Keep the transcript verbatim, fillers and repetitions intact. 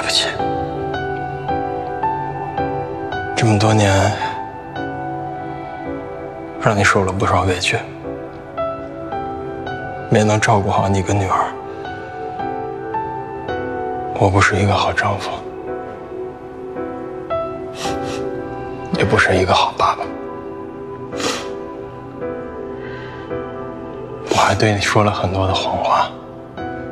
不起，这么多年让你受了不少委屈，没能照顾好你跟女儿，我不是一个好丈夫，也不是一个好爸爸，我还对你说了很多的谎话。